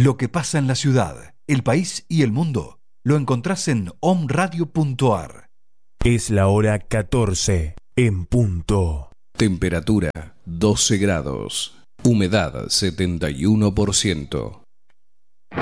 Lo que pasa en la ciudad, el país y el mundo lo encontrás en omradio.ar. Es la hora 14 en punto. Temperatura 12 grados. Humedad 71%.